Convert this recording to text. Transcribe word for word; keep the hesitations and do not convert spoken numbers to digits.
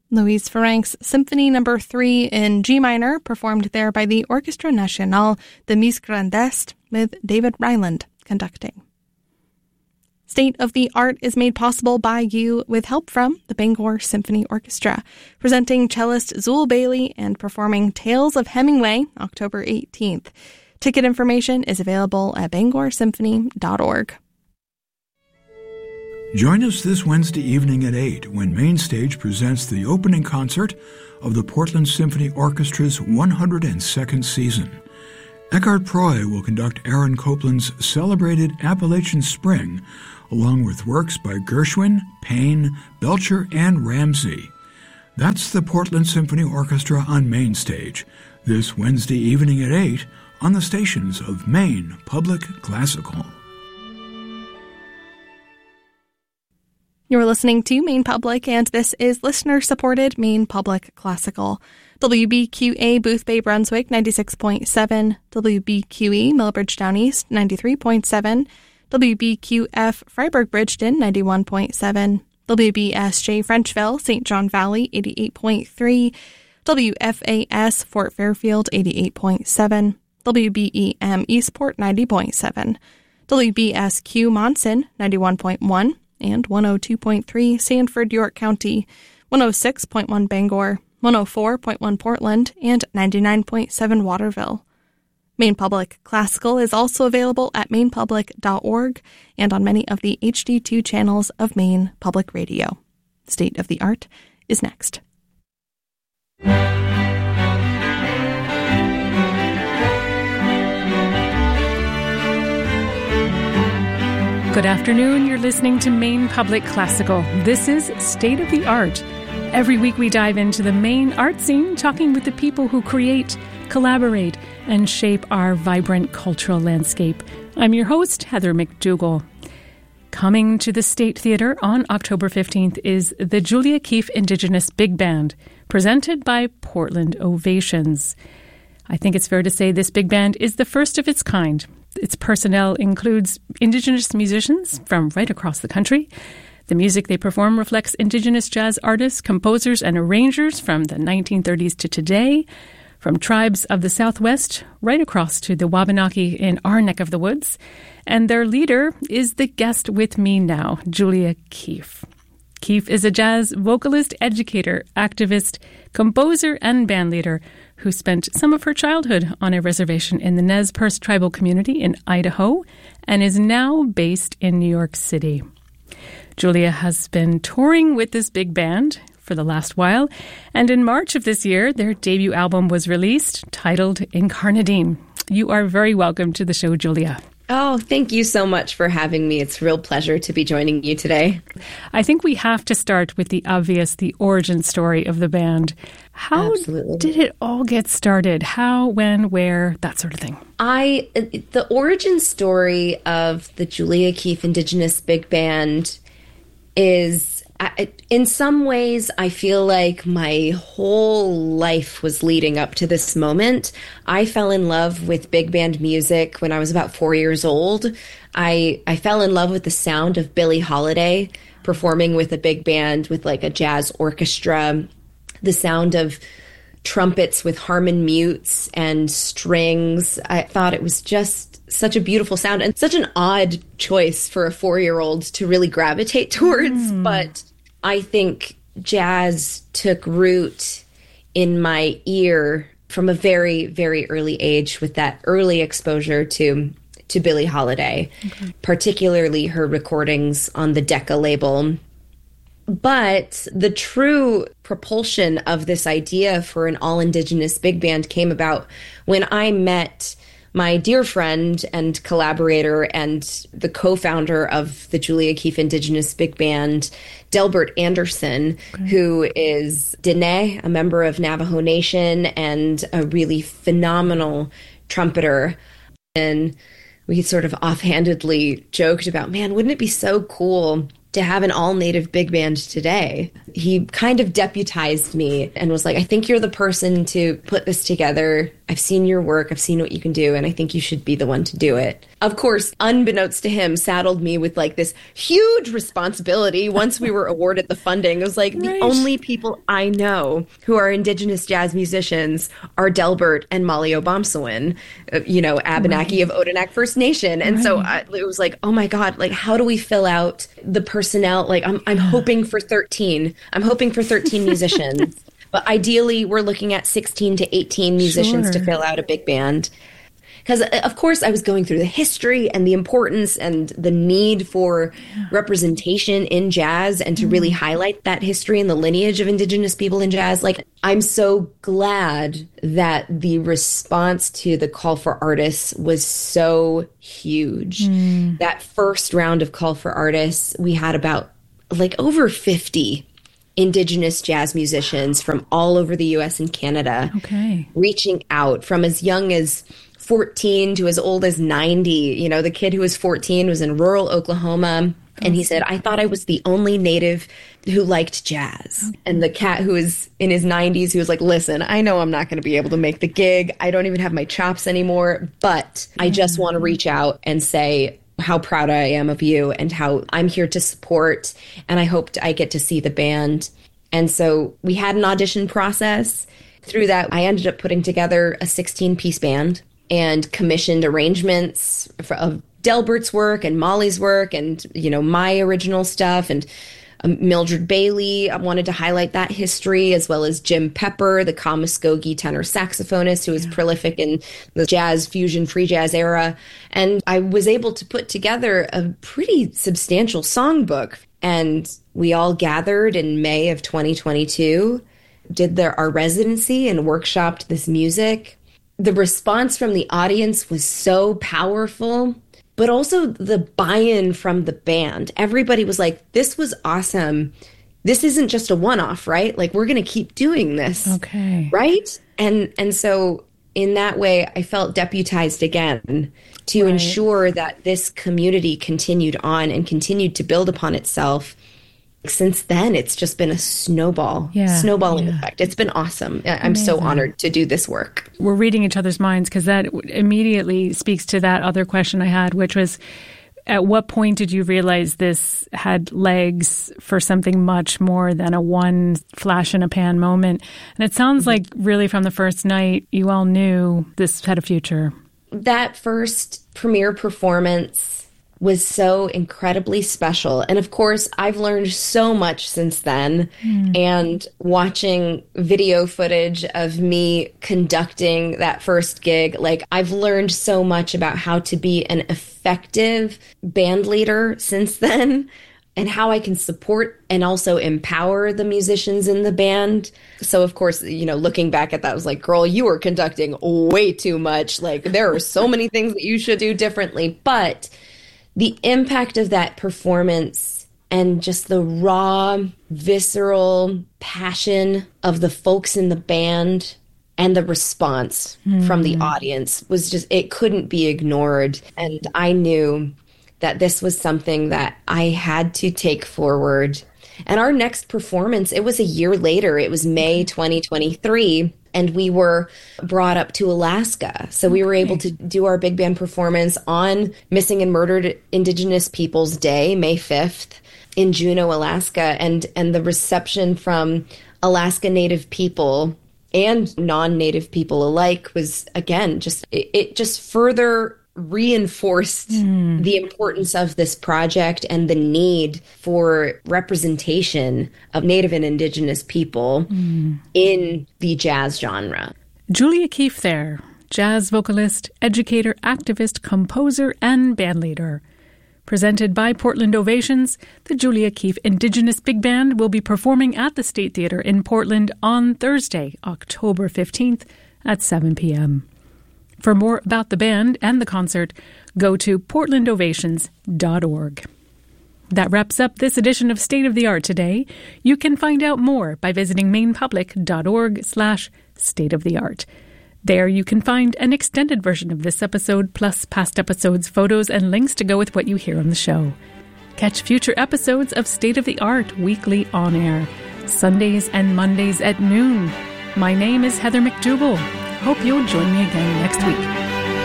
Louise Ferenc's Symphony Number three in G minor, performed there by the Orchestre Nationale de Mise Grand Est, with David Ryland conducting. State of the Art is made possible by you with help from the Bangor Symphony Orchestra, presenting cellist Zool Bailey and performing Tales of Hemingway October eighteenth. Ticket information is available at bangor symphony dot org. Join us this Wednesday evening at eight when Mainstage presents the opening concert of the Portland Symphony Orchestra's one hundred second season. Eckhart Proy will conduct Aaron Copland's celebrated Appalachian Spring, along with works by Gershwin, Payne, Belcher, and Ramsey. That's the Portland Symphony Orchestra on Mainstage, this Wednesday evening at eight on the stations of Maine Public Classical. You're listening to Maine Public, and this is listener-supported Maine Public Classical. W B Q A Booth Bay Brunswick ninety-six point seven, W B Q E Millbridge Down East ninety-three point seven, W B Q F Freiburg Bridgeton ninety-one point seven, W B S J Frenchville Saint John Valley eighty-eight point three, W F A S Fort Fairfield eighty-eight point seven, W B E M Eastport ninety point seven, W B S Q Monson ninety-one point one, and one oh two point three Sanford, York County, one oh six point one Bangor, one oh four point one Portland, and ninety-nine point seven Waterville. Maine Public Classical is also available at maine public dot org and on many of the H D two channels of Maine Public Radio. State of the Art is next. Good afternoon. You're listening to Maine Public Classical. This is State of the Art. Every week we dive into the Maine art scene, talking with the people who create, collaborate, and shape our vibrant cultural landscape. I'm your host, Heather McDougall. Coming to the State Theatre on October fifteenth is the Julia Keefe Indigenous Big Band, presented by Portland Ovations. I think it's fair to say this big band is the first of its kind. Its personnel includes Indigenous musicians from right across the country. The music they perform reflects Indigenous jazz artists, composers, and arrangers from the nineteen thirties to today, from tribes of the Southwest right across to the Wabanaki in our neck of the woods. And their leader is the guest with me now, Julia Keefe. Keefe is a jazz vocalist, educator, activist, composer, and bandleader who spent some of her childhood on a reservation in the Nez Perce tribal community in Idaho and is now based in New York City. Julia has been touring with this big band for the last while, and in March of this year, their debut album was released, titled Incarnadine. You are very welcome to the show, Julia. Oh, thank you so much for having me. It's a real pleasure to be joining you today. I think we have to start with the obvious, the origin story of the band. How Absolutely. Did it all get started? How, when, where, that sort of thing? I, the origin story of the Julia Keefe Indigenous Big Band is, in some ways, I feel like my whole life was leading up to this moment. I fell in love with big band music when I was about four years old. I, I fell in love with the sound of Billie Holiday performing with a big band with like a jazz orchestra, the sound of trumpets with harmon mutes and strings. I thought it was just such a beautiful sound and such an odd choice for a four-year-old to really gravitate towards. Mm. But I think jazz took root in my ear from a very, very early age with that early exposure to to Billie Holiday, okay. particularly her recordings on the Decca label. But the true propulsion of this idea for an all-Indigenous big band came about when I met my dear friend and collaborator and the co-founder of the Julia Keefe Indigenous Big Band, Delbert Anderson, okay. who is Diné, a member of Navajo Nation, and a really phenomenal trumpeter. And we sort of offhandedly joked about, man, wouldn't it be so cool to have an all-native big band today. He kind of deputized me and was like, I think you're the person to put this together. I've seen your work. I've seen what you can do, and I think you should be the one to do it. Of course, unbeknownst to him, saddled me with like this huge responsibility once we were awarded the funding. It was like, right. The only people I know who are Indigenous jazz musicians are Delbert and Molly Obomsawin, uh, you know, Abenaki right. of Odanak First Nation. And right. so I, it was like, oh my God, like, how do we fill out the personnel? Like, I'm, I'm hoping for thirteen. I'm hoping for thirteen musicians. But ideally, we're looking at sixteen to eighteen musicians sure. to fill out a big band. Because, of course, I was going through the history and the importance and the need for yeah. representation in jazz and to mm. really highlight that history and the lineage of Indigenous people in jazz. Like, I'm so glad that the response to the call for artists was so huge. Mm. That first round of call for artists, we had about like over fifty Indigenous jazz musicians from all over the U S and Canada okay. reaching out, from as young as fourteen to as old as ninety. You know, the kid who was fourteen was in rural Oklahoma, and he said, I thought I was the only native who liked jazz. And the cat who was in his nineties, who was like, listen, I know I'm not going to be able to make the gig. I don't even have my chops anymore, but I just want to reach out and say how proud I am of you and how I'm here to support, and I hope I get to see the band. And so we had an audition process. Through that, I ended up putting together a sixteen-piece band and commissioned arrangements for, of Delbert's work and Molly's work and, you know, my original stuff. And um, Mildred Bailey, I wanted to highlight that history, as well as Jim Pepper, the Kamuskogee tenor saxophonist who was yeah. prolific in the jazz, fusion, free jazz era. And I was able to put together a pretty substantial songbook. And we all gathered in May of twenty twenty-two, did the, our residency and workshopped this music. The response from the audience was so powerful, but also the buy-in from the band. Everybody was like, this was awesome. This isn't just a one-off, right? Like, we're going to keep doing this. Okay. Right? And and so in that way, I felt deputized again to right. ensure that this community continued on and continued to build upon itself. Since then, it's just been a snowball, yeah, snowballing yeah. effect. It's been awesome. I'm Amazing. So honored to do this work. We're reading each other's minds, because that immediately speaks to that other question I had, which was, at what point did you realize this had legs for something much more than a one flash in a pan moment? And it sounds mm-hmm. like really from the first night, you all knew this had a future. That first premiere performance was so incredibly special. And of course, I've learned so much since then. Mm. And watching video footage of me conducting that first gig, like, I've learned so much about how to be an effective band leader since then, and how I can support and also empower the musicians in the band. So, of course, you know, looking back at that, I was like, girl, you were conducting way too much. Like, there are so many things that you should do differently. But the impact of that performance and just the raw, visceral passion of the folks in the band and the response mm. from the audience was just, it couldn't be ignored. And I knew that this was something that I had to take forward. And our next performance, it was a year later. It was May twenty twenty-three. And we were brought up to Alaska. So we were able to do our big band performance on Missing and Murdered Indigenous Peoples Day, May fifth, in Juneau, Alaska. And, and the reception from Alaska Native people and non-Native people alike was, again, just it, it just further reinforced mm. the importance of this project and the need for representation of Native and Indigenous people mm. in the jazz genre. Julia Keefe there, jazz vocalist, educator, activist, composer, and bandleader. Presented by Portland Ovations, the Julia Keefe Indigenous Big Band will be performing at the State Theatre in Portland on Thursday, October fifteenth at seven p.m. For more about the band and the concert, go to portland ovations dot org. That wraps up this edition of State of the Art today. You can find out more by visiting mainpublic.org slash state of the art. There you can find an extended version of this episode, plus past episodes, photos, and links to go with what you hear on the show. Catch future episodes of State of the Art weekly on air, Sundays and Mondays at noon. My name is Heather McDougall. Hope you'll join me again next week.